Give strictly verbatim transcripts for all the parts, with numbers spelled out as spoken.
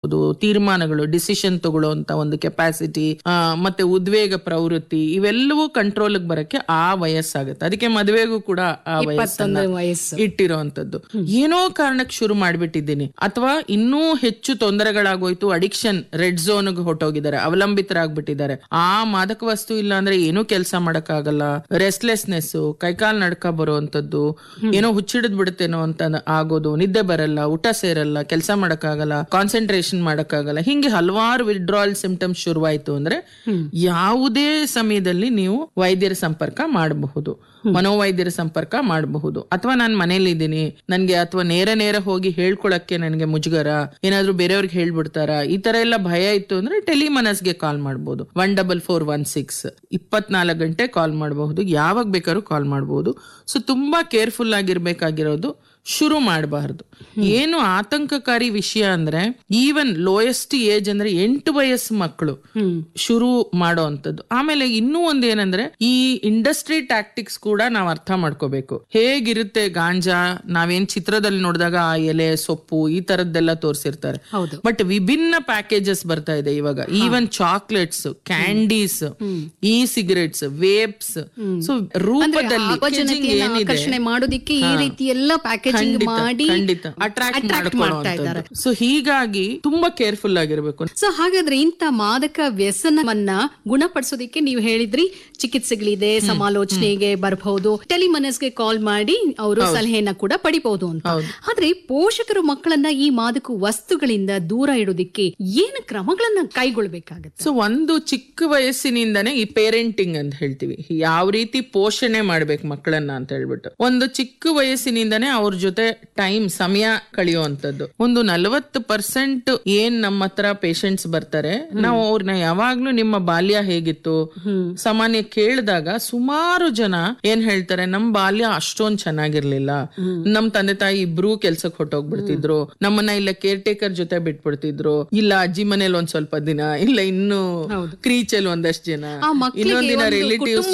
ಇರ್ಬೋದು, ತೀರ್ಮಾನಗಳು ಡಿಸಿಷನ್ ತಗೊಳ್ಳೋಂತ ಒಂದು ಕೆಪಾಸಿಟಿ, ಮತ್ತೆ ಉದ್ವೇಗ ಪ್ರವೃತ್ತಿ, ಇವೆಲ್ಲವೂ ಕಂಟ್ರೋಲ್ ಬರಕ್ಕೆ ಆ ವಯಸ್ಸಾಗುತ್ತೆ. ಅದಕ್ಕೆ ಮದುವೆಗೂ ಕೂಡ ಆ ವಯಸ್ಸನ್ನ ಇಟ್ಟಿರೋಂಥದ್ದು. ಏನೋ ಕಾರಣಕ್ಕೆ ಶುರು ಮಾಡ್ಬಿಟ್ಟಿದ್ದೀನಿ ಅಥವಾ ಇನ್ನೂ ಹೆಚ್ಚು ತೊಂದರೆಗಳಾಗೋಯ್ತು, ಅಡಿಕ್ಷನ್ ರೆಡ್ ಝೋನ್ ಹೊಟ್ಟೋಗಿದ್ದಾರೆ, ಅವಲಂಬಿತರಾಗ್ಬಿಟ್ಟಿದ್ದಾರೆ, ಆ ಮಾದಕ ವಸ್ತು ಇಲ್ಲ ಅಂದ್ರೆ ಏನೂ ಕೆಲಸ ಮಾಡಕ್ಕಾಗಲ್ಲ, ರೆಸ್ಟ್ಲೆಸ್ನೆಸ್, ಕೈಕಾಲ್ ನಡ್ಕ ಬರುವಂತದ್ದು, ಏನೋ ಹುಚ್ಚಿಡಿದ್ ಬಿಡುತ್ತೇನೋ ಅಂತ ಆಗೋದು, ನಿದ್ದೆ ಬರಲ್ಲ, ಊಟ ಸೇರಲ್ಲ, ಕೆಲಸ ಮಾಡಕ್ಕಾಗಲ್ಲ, ಕಾನ್ಸಂಟ್ರೇಷನ್ ಮಾಡಕ್ಕಾಗಲ್ಲ, ಹಿಂಗೆ ಹಲವಾರು ವಿಡ್ರಾಲ್ ಸಿಂಪ್ಟಮ್ಸ್ ಶುರುವಾಯ್ತು ಅಂದ್ರೆ ಯಾವುದೇ ಸಮಯದಲ್ಲಿ ನೀವು ವೈದ್ಯರ ಸಂಪರ್ಕ ಮಾಡಬಹುದು, ಮನೋವೈದ್ಯರ ಸಂಪರ್ಕ ಮಾಡಬಹುದು. ಅಥವಾ ನಾನು ಮನೇಲಿ ಇದ್ದೀನಿ ನನ್ಗೆ, ಅಥವಾ ನೇರ ನೇರ ಹೋಗಿ ಹೇಳ್ಕೊಳಕ್ಕೆ ನನಗೆ ಮುಜುಗರ, ಏನಾದ್ರೂ ಬೇರೆಯವ್ರಿಗೆ ಹೇಳ್ಬಿಡ್ತಾರ, ಈ ತರ ಎಲ್ಲ ಭಯ ಇತ್ತು ಅಂದ್ರೆ ಟೆಲಿಮನಸ್ಗೆ ಕಾಲ್ ಮಾಡಬಹುದು. One double four one six ಇಪ್ಪತ್ನಾಲ್ಕು ಗಂಟೆ ಕಾಲ್ ಮಾಡಬಹುದು, ಯಾವಾಗ ಬೇಕಾದ್ರೂ ಕಾಲ್ ಮಾಡಬಹುದು. ಸೊ ತುಂಬಾ ಕೇರ್ಫುಲ್ ಆಗಿರ್ಬೇಕಾಗಿರೋದು, ಶುರು ಮಾಡಬಾರ್ದು. ಏನು ಆತಂಕಕಾರಿ ವಿಷಯ ಅಂದ್ರೆ ಈವನ್ ಲೋಯೆಸ್ಟ್ ಏಜ್ ಅಂದ್ರೆ ಎಂಟು ವಯಸ್ಸು ಮಕ್ಕಳು ಶುರು ಮಾಡೋ ಅಂತದ್ದು. ಆಮೇಲೆ ಇನ್ನೂ ಒಂದ್ ಏನಂದ್ರೆ ಈ ಇಂಡಸ್ಟ್ರಿ ಟ್ಯಾಕ್ಟಿಕ್ಸ್ ಕೂಡ ನಾವ್ ಅರ್ಥ ಮಾಡ್ಕೋಬೇಕು. ಹೇಗಿರುತ್ತೆ ಗಾಂಜಾ, ನಾವೇನ್ ಚಿತ್ರದಲ್ಲಿ ನೋಡಿದಾಗ ಆ ಎಲೆ ಸೊಪ್ಪು ಈ ತರದ್ದೆಲ್ಲ ತೋರಿಸಿರ್ತಾರೆ, ಬಟ್ ವಿಭಿನ್ನ ಪ್ಯಾಕೇಜಸ್ ಬರ್ತಾ ಇದೆ ಇವಾಗ. ಈವನ್ ಚಾಕ್ಲೇಟ್ಸ್, ಕ್ಯಾಂಡೀಸ್, ಈ ಸಿಗರೆಟ್ಸ್, ವೇಪ್ಸ್, ಸೊ ರೂಪದಲ್ಲಿ ಆಕರ್ಷಣೆ ಮಾಡೋದಿಕ್ಕೆ ಈ ರೀತಿ ಎಲ್ಲ ಪ್ಯಾಕೇಜ್ ಮಾಡಿ ಅಟ್ರಾಕ್ಟ್ ಮಾಡ್ತಾ ಇದ್ದಾರೆ. ಸೊ ಹೀಗಾಗಿ ತುಂಬಾ ಕೇರ್ಫುಲ್ ಆಗಿರ್ಬೇಕು. ಸೊ ಹಾಗಾದ್ರೆ ಇಂತ ಮಾದಕ ವ್ಯಸನವನ್ನ ಗುಣಪಡಿಸೋದಿಕ್ಕೆ ನೀವು ಹೇಳಿದ್ರಿ ಚಿಕಿತ್ಸೆಗಳಿದೆ, ಸಮಾಲೋಚನೆಗೆ ಬರಬಹುದು, ಟೆಲಿಮನಸ್ಗೆ ಕಾಲ್ ಮಾಡಿ ಅವರು ಸಲಹೆಯನ್ನ ಕೂಡ ಪಡಿಬಹುದು ಅಂತ. ಆದ್ರೆ ಪೋಷಕರು ಮಕ್ಕಳನ್ನ ಈ ಮಾದಕ ವಸ್ತುಗಳಿಂದ ದೂರ ಇಡೋದಿಕ್ಕೆ ಏನು ಕ್ರಮಗಳನ್ನ ಕೈಗೊಳ್ಬೇಕಾಗತ್ತೆ? ಸೊ ಒಂದು ಚಿಕ್ಕ ವಯಸ್ಸಿನಿಂದಾನೇ ಈ ಪೇರೆಂಟಿಂಗ್ ಅಂತ ಹೇಳ್ತೀವಿ, ಯಾವ ರೀತಿ ಪೋಷಣೆ ಮಾಡ್ಬೇಕು ಮಕ್ಕಳನ್ನ ಅಂತ ಹೇಳ್ಬಿಟ್ಟು, ಒಂದು ಚಿಕ್ಕ ವಯಸ್ಸಿನಿಂದಾನೇ ಅವ್ರ ಜೊತೆ ಟೈಮ್ ಸಮಯ ಕಳೆಯುವಂತದ್ದು. ಒಂದು ನಲವತ್ತು ಪರ್ಸೆಂಟ್ ಏನ್ ನಮ್ಮ ಹತ್ರ ಪೇಷಂಟ್ಸ್ ಬರ್ತಾರೆ, ನಾವು ಅವ್ರನ್ನ ಯಾವಾಗ್ಲೂ ನಿಮ್ಮ ಬಾಲ್ಯ ಹೇಗಿತ್ತು ಸಾಮಾನ್ಯ ಕೇಳಿದಾಗ ಸುಮಾರು ಜನ ಏನ್ ಹೇಳ್ತಾರೆ, ನಮ್ ಬಾಲ್ಯ ಅಷ್ಟೊಂದ್ ಚೆನ್ನಾಗಿರ್ಲಿಲ್ಲ, ನಮ್ ತಂದೆ ತಾಯಿ ಇಬ್ರು ಕೆಲ್ಸಕ್ಕೆ ಹೊಟ್ಟೋಗ್ಬಿಡ್ತಿದ್ರು, ನಮ್ಮನ್ನ ಇಲ್ಲ ಕೇರ್ ಟೇಕರ್ ಜೊತೆ ಬಿಟ್ಬಿಡ್ತಿದ್ರು, ಇಲ್ಲ ಅಜ್ಜಿ ಮನೇಲಿ ಒಂದ್ ಸ್ವಲ್ಪ ದಿನ, ಇಲ್ಲ ಇನ್ನು ಕ್ರೀಚಲ್ ಒಂದಷ್ಟು ಜನ, ಇನ್ನೊಂದ್ ದಿನ ರಿಲೇಟಿವ್ಸ್,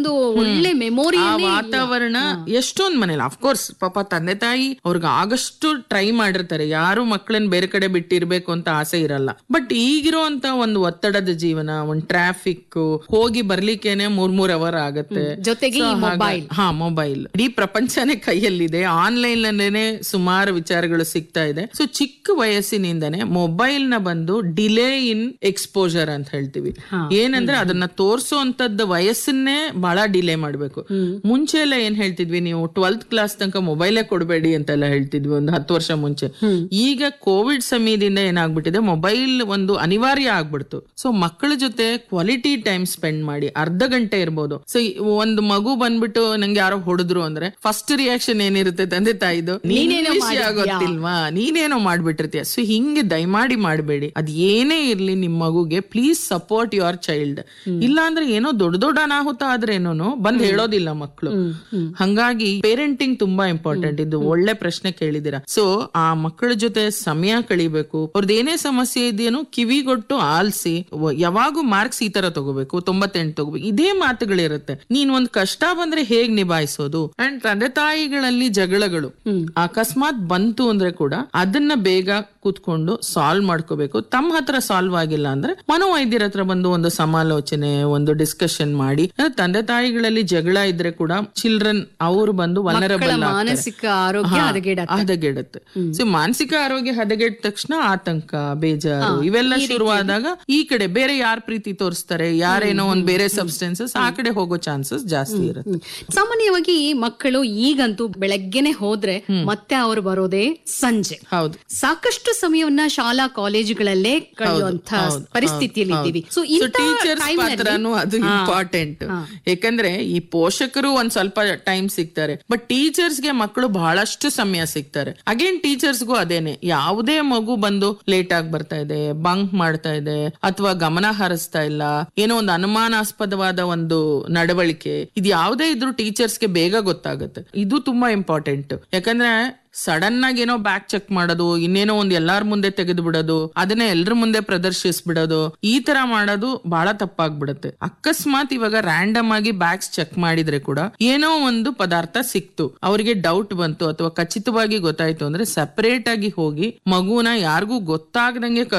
ಆ ವಾತಾವರಣ ಎಷ್ಟೊಂದ್ ಮನೇಲಿ. ಅಫ್ಕೋರ್ಸ್ ಪಾಪ ತಂದೆ ತಾಯಿ ಅವ್ರಿಗೆ ಆಗಷ್ಟು ಟ್ರೈ ಮಾಡಿರ್ತಾರೆ, ಯಾರು ಮಕ್ಕಳನ್ನ ಬೇರೆ ಕಡೆ ಬಿಟ್ಟಿರ್ಬೇಕು ಅಂತ ಆಸೆ ಇರಲ್ಲ. ಬಟ್ ಈಗಿರುವಂತ ಒಂದು ಒತ್ತಡದ ಜೀವನ, ಒಂದ್ ಟ್ರಾಫಿಕ್, ಹೋಗಿ ಬರ್ಲಿಕ್ಕೇನೆ ಮೂರ್ ಮೂರ್ ಅವರ್ ಆಗತ್ತೆ, ಜೊತೆಗೆ ಹಾ ಮೊಬೈಲ್, ಇಡೀ ಪ್ರಪಂಚನೇ ಕೈಯಲ್ಲಿದೆ, ಆನ್ಲೈನ್ ನಲ್ಲೇನೆ ಸುಮಾರು ವಿಚಾರಗಳು ಸಿಗ್ತಾ ಇದೆ. ಸೊ ಚಿಕ್ಕ ವಯಸ್ಸಿನಿಂದನೇ ಮೊಬೈಲ್ ನ ಬಂದು ಡಿಲೇ ಇನ್ ಎಕ್ಸ್ಪೋಜರ್ ಅಂತ ಹೇಳ್ತೀವಿ. ಏನಂದ್ರೆ ಅದನ್ನ ತೋರ್ಸೋಂತದ್ದು ವಯಸ್ಸನ್ನೇ ಬಹಳ ಡಿಲೇ ಮಾಡ್ಬೇಕು. ಮುಂಚೆ ಎಲ್ಲ ಏನ್ ಹೇಳ್ತಿದ್ವಿ, ನೀವು ಟ್ವೆಲ್ತ್ ಕ್ಲಾಸ್ ತನಕ ಮೊಬೈಲೇ ಕೊಡಬೇಡಿ ಅಂತೆಲ್ಲ ಹೇಳ್ತಿದ್ವಿ ಒಂದು ಹತ್ತು ವರ್ಷ ಮುಂಚೆ. ಈಗ ಕೋವಿಡ್ ಸಮಯದಿಂದ ಏನಾಗ್ಬಿಟ್ಟಿದೆ, ಮೊಬೈಲ್ ಒಂದು ಅನಿವಾರ್ಯ ಆಗ್ಬಿಡ್ತು. ಸೊ ಮಕ್ಕಳ ಜೊತೆ ಕ್ವಾಲಿಟಿ ಟೈಮ್ ಸ್ಪೆಂಡ್ ಮಾಡಿ, ಅರ್ಧ ಗಂಟೆ ಇರ್ಬೋದು. ಸೊ ಒಂದು ಮಗು ಬಂದ್ಬಿಟ್ಟು ನಂಗೆ ಯಾರೋ ಹೊಡೆದ್ರು ಅಂದ್ರೆ ಫಸ್ಟ್ ರಿಯಾಕ್ಷನ್ ಏನಿರುತ್ತೆ ತಂದೆ ತಾಯಿದು, ನೀನೇನೋ ವಿಷಯ ಗೊತ್ತಿಲ್ವಾ, ನೀನೇನೋ ಮಾಡ್ಬಿಟ್ಟಿರ್ತೀಯ. ಸೊ ಹಿಂಗೆ ದಯಮಾಡಿ ಮಾಡ್ಬೇಡಿ. ಅದ್ ಏನೇ ಇರ್ಲಿ ನಿಮ್ ಮಗುಗೆ ಪ್ಲೀಸ್ ಸಪೋರ್ಟ್ ಯುವರ್ ಚೈಲ್ಡ್. ಇಲ್ಲ ಅಂದ್ರೆ ಏನೋ ದೊಡ್ಡ ದೊಡ್ಡ ಅನಾಹುತ ಆದ್ರೇನೋ ಬಂದ್ ಹೇಳೋದಿಲ್ಲ ಮಕ್ಕಳು. ಹಂಗಾಗಿ ಪೇರೆಂಟಿಂಗ್ ತುಂಬಾ ಇಂಪಾರ್ಟೆಂಟ್. ಇದು ಒಳ್ಳೆ ಪ್ರಶ್ನೆ ಕೇಳಿದಿರ. ಸೊ ಆ ಮಕ್ಕಳ ಜೊತೆ ಸಮಯ ಕಳಿಬೇಕು. ಅವ್ರದ್ದು ಏನೇ ಸಮಸ್ಯೆ ಇದೆಯೇನೋ ಕಿವಿಗೊಟ್ಟು ಆಲ್ಸಿ, ಯಾವಾಗೂ ಮಾರ್ಕ್ಸ್ ಈ ತರ ತಗೋಬೇಕು, ತೊಂಬತ್ತೆಂಟು ತಗೋಬೇಕು, ಇದೇ ಮಾತುಗಳಿರುತ್ತೆ. ನೀನ್ ಒಂದ್ ಕಷ್ಟ ಬಂದ್ರೆ ಹೇಗ್ ನಿಭಾಯಿಸೋದು. ಅಂಡ್ ತಂದೆ ತಾಯಿಗಳಲ್ಲಿ ಜಗಳಗಳು ಅಕಸ್ಮಾತ್ ಬಂತು ಅಂದ್ರೆ ಕೂಡ ಅದನ್ನ ಬೇಗ ಕೂತ್ಕೊಂಡು ಸಾಲ್ವ್ ಮಾಡ್ಕೋಬೇಕು. ತಮ್ಮ ಹತ್ರ ಸಾಲ್ವ್ ಆಗಿಲ್ಲ ಅಂದ್ರೆ ಮನೋವೈದ್ಯರ ಹತ್ರ ಬಂದು ಒಂದು ಸಮಾಲೋಚನೆ, ಒಂದು ಡಿಸ್ಕಷನ್ ಮಾಡಿ. ತಂದೆ ತಾಯಿಗಳಲ್ಲಿ ಜಗಳ ಇದ್ರೆ ಕೂಡ ಚಿಲ್ಡ್ರನ್ ಅವರು ಬಂದು ವಲ್ನರಬಲ್ ಮಾನಸಿಕ ಆರೋಗ್ಯ ಹದಗೆಡುತ್ತೆ. ಸೊ ಮಾನಸಿಕ ಆರೋಗ್ಯ ಹದಗೆಟ್ಟ ತಕ್ಷಣ ಆತಂಕ, ಬೇಜಾರು ಇವೆಲ್ಲ ಶುರುವಾದಾಗ ಈ ಕಡೆ ಬೇರೆ ಯಾರ ಪ್ರೀತಿ ತೋರಿಸ್ತಾರೆ, ಯಾರೇನೋ ಒಂದ್ ಬೇರೆ ಸಬ್ಸ್ಟೆನ್ಸಸ್ ಆ ಕಡೆ ಹೋಗೋ ಚಾನ್ಸಸ್ ಜಾಸ್ತಿ ಇರುತ್ತೆ. ಸಾಮಾನ್ಯವಾಗಿ ಮಕ್ಕಳು ಈಗಂತೂ ಬೆಳಗ್ಗೆನೆ ಹೋದ್ರೆ ಮತ್ತೆ ಅವರು ಬರೋದೇ ಸಂಜೆ. ಹೌದು, ಸಾಕಷ್ಟು ಸಮಯವನ್ನ ಶಾಲಾ ಕಾಲೇಜುಗಳಲ್ಲೇ ಕಳೆಯುವಂತ ಪರಿಸ್ಥಿತಿಯಲ್ಲಿ ಇದ್ದೀವಿ. ಸೊ ಟೀಚರ್ಸ್ ಪಾತ್ರನೂ ಅದು ಇಂಪಾರ್ಟೆಂಟ್. ಯಾಕಂದ್ರೆ ಈ ಪೋಷಕರು ಒಂದ್ ಸ್ವಲ್ಪ ಟೈಮ್ ಸಿಗ್ತಾರೆ, ಬಟ್ ಟೀಚರ್ಸ್ಗೆ ಮಕ್ಕಳು ಬಹಳಷ್ಟು ಸಮಯ ಸಿಗ್ತಾರೆ. ಅಗೇನ್ ಟೀಚರ್ಸ್ಗೂ ಅದೇನೆ, ಯಾವುದೇ ಮಗು ಬಂದು ಲೇಟ್ ಆಗಿ ಬರ್ತಾ ಇದೆ, ಬಂಕ್ ಮಾಡ್ತಾ ಇದೆ, ಅಥವಾ ಗಮನ ಹರಿಸ್ತಾ ಇಲ್ಲ, ಏನೋ ಒಂದು ಅನುಮಾನಾಸ್ಪದವಾದ ಒಂದು ನಡವಳಿಕೆ, ಇದು ಯಾವುದೇ ಇದ್ರೂ ಟೀಚರ್ಸ್ಗೆ ಬೇಗ ಗೊತ್ತಾಗುತ್ತೆ. ಇದು ತುಂಬಾ ಇಂಪಾರ್ಟೆಂಟ್. ಯಾಕಂದ್ರೆ ಸಡನ್ ಆಗಿ ಏನೋ ಬ್ಯಾಗ್ ಚೆಕ್ ಮಾಡೋದು, ಇನ್ನೇನೋ ಒಂದ್ ಎಲ್ಲಾರ ಮುಂದೆ ತೆಗೆದು ಬಿಡೋದು, ಅದನ್ನೇ ಎಲ್ರ ಮುಂದೆ ಪ್ರದರ್ಶಿಸ್ಬಿಡೋದು, ಈ ತರ ಮಾಡೋದು ಬಹಳ ತಪ್ಪಾಗ್ಬಿಡುತ್ತೆ. ಅಕಸ್ಮಾತ್ ಇವಾಗ ರ್ಯಾಂಡಮ್ ಆಗಿ ಬ್ಯಾಗ್ಸ್ ಚೆಕ್ ಮಾಡಿದ್ರೆ ಕೂಡ ಏನೋ ಒಂದು ಪದಾರ್ಥ ಸಿಕ್ತು, ಅವರಿಗೆ ಡೌಟ್ ಬಂತು ಅಥವಾ ಖಚಿತವಾಗಿ ಗೊತ್ತಾಯ್ತು ಅಂದ್ರೆ ಸಪರೇಟ್ ಆಗಿ ಹೋಗಿ ಮಗುನ ಯಾರಿಗೂ ಗೊತ್ತಾಗದಂಗೆ